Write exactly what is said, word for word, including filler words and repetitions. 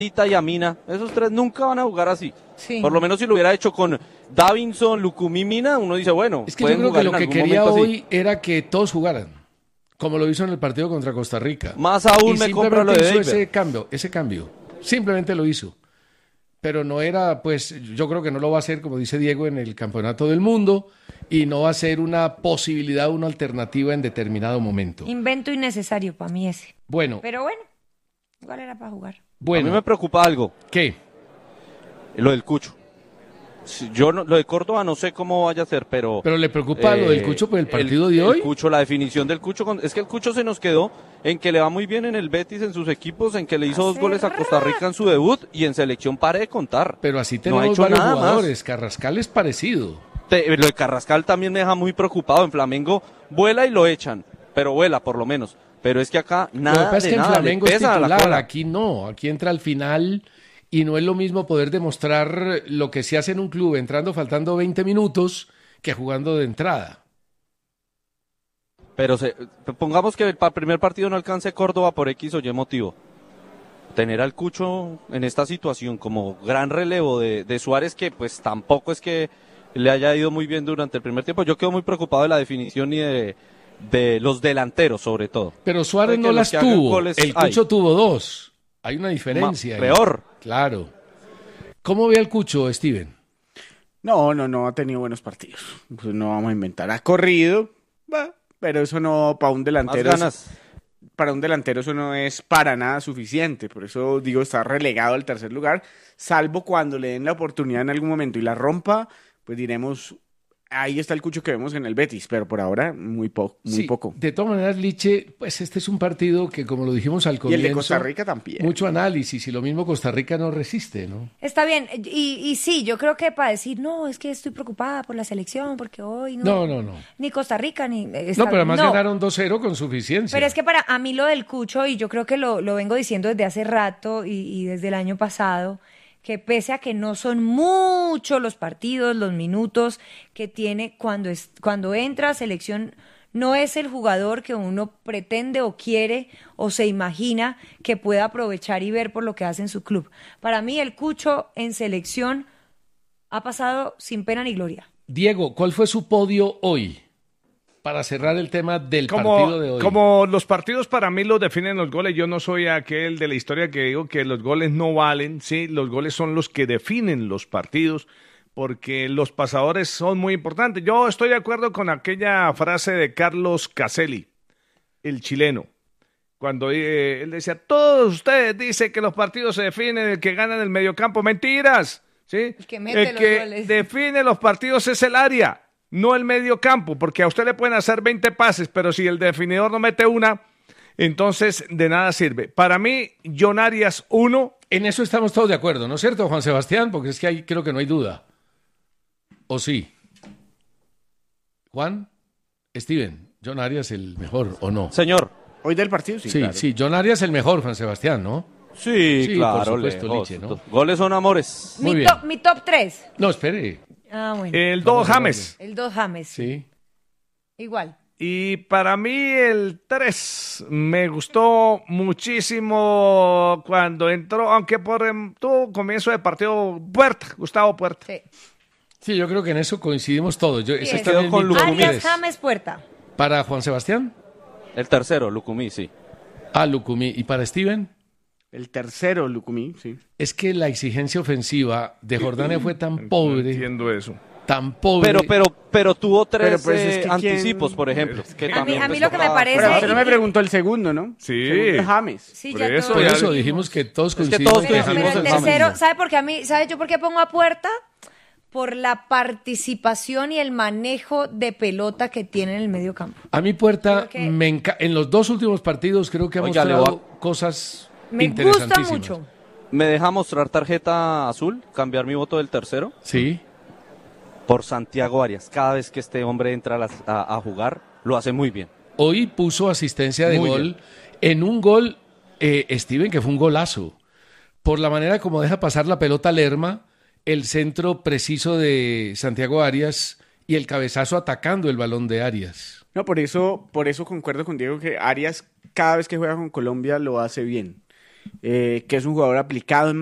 y a Mina, esos tres nunca van a jugar así. Sí. Por lo menos si lo hubiera hecho con Davinson, Lucumí, Mina, uno dice, bueno, es que yo creo que lo que quería hoy así. Era que todos jugaran, como lo hizo en el partido contra Costa Rica. Más aún y me compra lo de hizo David. ese cambio, ese cambio, simplemente lo hizo. Pero no era, pues, yo creo que no lo va a hacer, como dice Diego, en el Campeonato del Mundo, y no va a ser una posibilidad, una alternativa en determinado momento. Invento innecesario para mí ese. Bueno. Pero bueno, igual era para jugar. Bueno. A mí me preocupa algo. ¿Qué? Lo del Cucho. Yo no, lo de Córdoba no sé cómo vaya a ser, pero... Pero le preocupa eh, lo del Cucho por el partido el, de hoy. El Cucho, la definición del Cucho, es que el Cucho se nos quedó en que le va muy bien en el Betis, en sus equipos, en que le hizo dos goles a Costa Rica en su debut y en selección pare de contar. Pero así tenemos no varios jugadores, más. Carrascal es parecido. Te, lo de Carrascal también me deja muy preocupado. En Flamengo vuela y lo echan, pero vuela por lo menos. Pero es que acá nada lo que pasa es de que nada, en Flamengo le es pesa titular, la aquí no, aquí entra al final y no es lo mismo poder demostrar lo que se hace en un club entrando faltando veinte minutos que jugando de entrada. Pero se, pongamos que el primer partido no alcance Córdoba por X o Y motivo. Tener al Cucho en esta situación como gran relevo de, de Suárez, que pues tampoco es que le haya ido muy bien durante el primer tiempo. Yo quedo muy preocupado de la definición y de, de los delanteros sobre todo. Pero Suárez no las tuvo, el Cucho tuvo dos. Hay una diferencia. Ma, peor. Claro. ¿Cómo ve al Cucho, Steven? No, no, no ha tenido buenos partidos. Pues no vamos a inventar. Ha corrido, bah, pero eso no, para un delantero... Más ganas. Para un delantero eso no es para nada suficiente. Por eso digo, está relegado al tercer lugar. Salvo cuando le den la oportunidad en algún momento y la rompa, pues diremos... Ahí está el Cucho que vemos en el Betis, pero por ahora muy, po- muy sí, poco. De todas maneras, Liche, pues este es un partido que, como lo dijimos al comienzo... Y el de Costa Rica también. Mucho análisis, y lo mismo Costa Rica no resiste, ¿no? Está bien, y, y sí, yo creo que para decir, no, es que estoy preocupada por la selección, porque hoy no... No, no, no. Ni Costa Rica, ni... Está, no, pero además no. ganaron dos cero con suficiencia. Pero es que para a mí lo del Cucho, y yo creo que lo, lo vengo diciendo desde hace rato y, y desde el año pasado... que pese a que no son muchos los partidos, los minutos que tiene cuando, es, cuando entra a selección, no es el jugador que uno pretende o quiere o se imagina que pueda aprovechar y ver por lo que hace en su club. Para mí el Cucho en selección ha pasado sin pena ni gloria. Diego, ¿cuál fue su podio hoy? Para cerrar el tema del como, partido de hoy. Como los partidos para mí los definen los goles, yo no soy aquel de la historia que digo que los goles no valen, sí, los goles son los que definen los partidos, porque los pasadores son muy importantes. Yo estoy de acuerdo con aquella frase de Carlos Caselli, el chileno, cuando eh, él decía, todos ustedes dicen que los partidos se definen el que gana en el mediocampo, mentiras, ¿sí? El que mete el los que goles. define los partidos es el área, no el medio campo, porque a usted le pueden hacer veinte pases, pero si el definidor no mete una, entonces de nada sirve. Para mí, John Arias, uno. En eso estamos todos de acuerdo, ¿no es cierto, Juan Sebastián? Porque es que ahí creo que no hay duda. ¿O sí? Juan, Steven, John Arias el mejor, ¿o no? Señor. Hoy del partido, sí, Sí, claro. sí, John Arias el mejor, Juan Sebastián, ¿no? Sí, Sí, claro. por supuesto, lejos. Liche, ¿no? Goles son amores. Muy Mi bien. top, mi top tres. No, espere. Ah, bueno. El dos Vamos a James. El dos James. Sí. Igual. Y para mí el tres me gustó muchísimo cuando entró, aunque por em, tuvo comienzo de partido Puerta, Gustavo Puerta. Sí. Sí, yo creo que en eso coincidimos todos. Yo, Sí, ese es. también Quedó con mi top Lucumí. Arias, tres. James, Puerta. ¿Para Juan Sebastián? El tercero, Lucumí, sí. Ah, Lucumí. ¿Y para Steven? El tercero, Lucumí, sí. Es que la exigencia ofensiva de Jordania fue tan No pobre, entiendo eso. tan pobre. Pero, pero, pero tuvo tres Pero, pues, es eh, que anticipos, quién- por ejemplo. Que A mí- también, a mí pues, lo que me tocaba- parece- Pero Ese- usted no me preguntó el segundo, ¿no? Sí. Segundo es James. Sí, Por ya eso, todos Por ya eso lo dijimos que todos Es que coincidimos. todos Pero, coincidimos pero el en James. tercero, ¿sabe por qué a mí, ¿sabe yo por qué pongo a Puerta? Por la participación y el manejo de pelota que tiene en el medio campo. A mi Puerta, Creo que- me enca- en los dos últimos partidos creo que ha Oiga, le mostrado voy cosas Me gusta interesantísimas. mucho. ¿Me deja mostrar tarjeta azul? Cambiar mi voto del tercero Sí. por Santiago Arias. Cada vez que este hombre entra a, las- a- a jugar, lo hace muy bien. Hoy puso asistencia de Muy gol bien. en un gol, eh, Steven, que fue un golazo. Por la manera como deja pasar la pelota a Lerma, el centro preciso de Santiago Arias y el cabezazo atacando el balón de Arias. No, por eso, por eso concuerdo con Diego que Arias cada vez que juega con Colombia lo hace bien. eh, que es un jugador aplicado en